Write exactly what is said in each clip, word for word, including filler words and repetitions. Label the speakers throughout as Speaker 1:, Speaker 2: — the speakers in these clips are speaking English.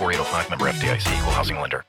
Speaker 1: four eight zero five, member F D I C, equal housing lender.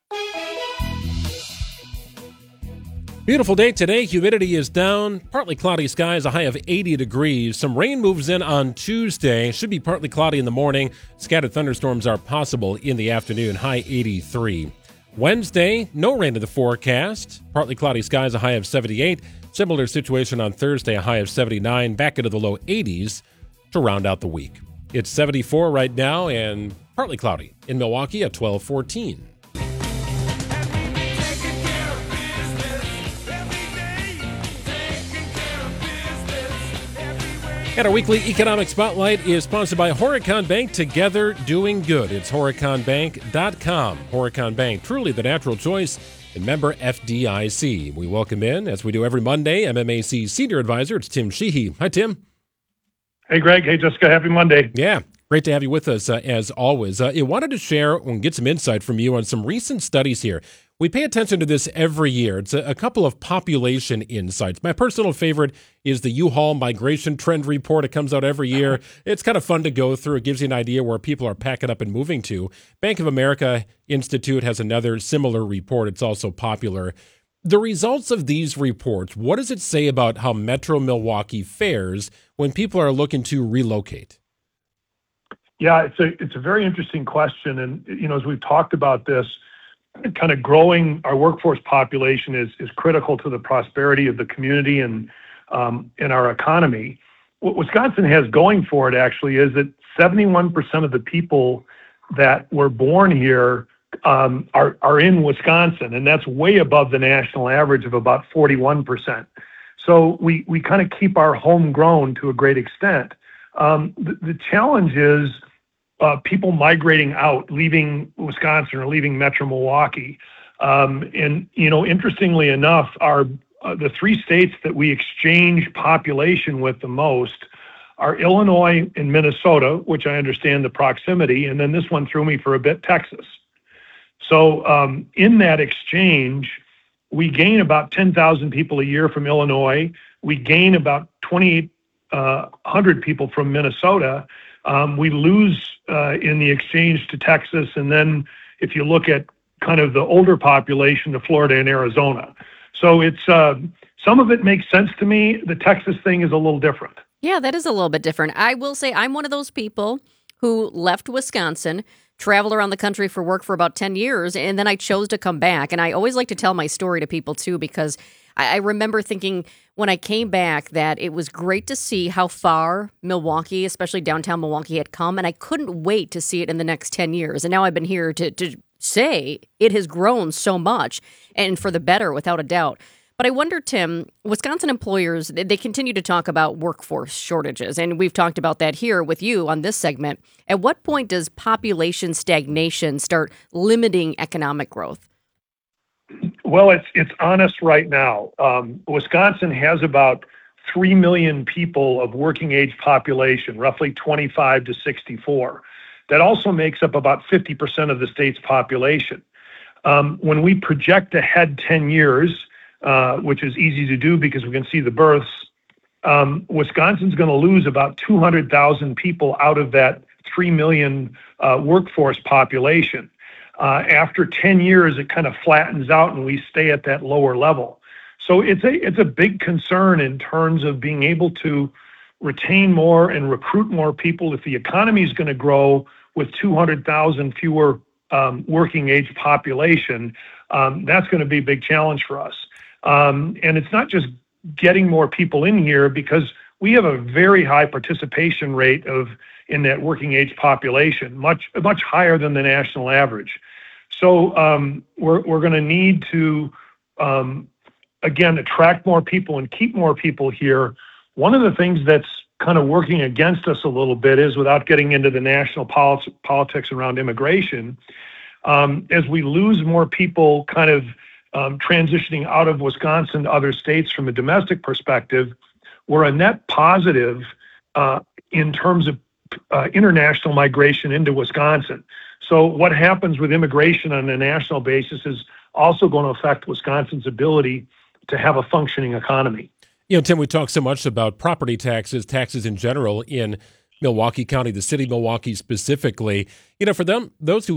Speaker 2: Beautiful day today. Humidity is down. Partly cloudy skies, a high of eighty degrees. Some rain moves in on Tuesday. Should be partly cloudy in the morning. Scattered thunderstorms are possible in the afternoon, high eighty-three. Wednesday, no rain in the forecast. Partly cloudy skies, a high of seventy-eight. Similar situation on Thursday, a high of seventy-nine, back into the low eighties to round out the week. It's seventy-four right now and partly cloudy in Milwaukee at twelve fourteen. And our weekly economic spotlight is sponsored by Horicon Bank. Together doing good. It's horicon bank dot com. Horicon Bank, truly the natural choice, and member F D I C. We welcome in, as we do every Monday, M M A C Senior Advisor. It's Tim Sheehy. Hi, Tim.
Speaker 3: Hey, Greg. Hey, Jessica. Happy Monday.
Speaker 2: Yeah, great to have you with us, uh, as always. Uh, I wanted to share and get some insight from you on some recent studies here. We pay attention to this every year. It's a, a couple of population insights. My personal favorite is the U-Haul Migration Trend Report. It comes out every year. It's kind of fun to go through. It gives you an idea where people are packing up and moving to. Bank of America Institute has another similar report. It's also popular. The results of these reports, what does it say about how Metro Milwaukee fares when people are looking to relocate?
Speaker 3: Yeah, it's a it's a very interesting question. And, you know, as we've talked about this, kind of growing our workforce population is is critical to the prosperity of the community and um, in our economy. What Wisconsin has going for it actually is that seventy-one percent of the people that were born here um, are are in Wisconsin, and that's way above the national average of about forty-one percent. So we we kind of keep our homegrown to a great extent. Um, the, the challenge is Uh, people migrating out, leaving Wisconsin or leaving Metro Milwaukee. Um, and, you know, interestingly enough, our uh, the three states that we exchange population with the most are Illinois and Minnesota, which I understand the proximity, and then this one threw me for a bit, Texas. So um, in that exchange, we gain about ten thousand people a year from Illinois. We gain about twenty-eight hundred people from Minnesota. Um, we lose uh, in the exchange to Texas, and then if you look at kind of the older population to Florida and Arizona. So it's uh, some of it makes sense to me. The Texas thing is a little different.
Speaker 4: Yeah, that is a little bit different. I will say I'm one of those people who left Wisconsin, traveled around the country for work for about ten years, and then I chose to come back. And I always like to tell my story to people, too, because I remember thinking when I came back that it was great to see how far Milwaukee, especially downtown Milwaukee, had come, and I couldn't wait to see it in the next ten years. And now I've been here to, to say it has grown so much, and for the better, without a doubt. But I wonder, Tim, Wisconsin employers, they continue to talk about workforce shortages, and we've talked about that here with you on this segment. At what point does population stagnation start limiting economic growth?
Speaker 3: Well, it's it's honest right now. Um, Wisconsin has about three million people of working age population, roughly twenty-five to sixty-four. That also makes up about fifty percent of the state's population. Um, when we project ahead ten years, uh, which is easy to do because we can see the births, um, Wisconsin's going to lose about two hundred thousand people out of that three million uh, workforce population. Uh, after ten years, it kind of flattens out and we stay at that lower level. So it's a it's a big concern in terms of being able to retain more and recruit more people. If the economy is going to grow with two hundred thousand fewer um, working age population, um, that's going to be a big challenge for us. Um, and it's not just getting more people in here, because we have a very high participation rate of in that working age population, much much higher than the national average. So um, we're we're going to need to um, again attract more people and keep more people here. One of the things that's kind of working against us a little bit is, without getting into the national polit- politics around immigration, um, as we lose more people kind of um, transitioning out of Wisconsin to other states from a domestic perspective, we're a net positive uh, in terms of uh, international migration into Wisconsin. So what happens with immigration on a national basis is also going to affect Wisconsin's ability to have a functioning economy.
Speaker 2: You know, Tim, we talk so much about property taxes, taxes in general in Milwaukee County, the city of Milwaukee specifically. You know, for them, those who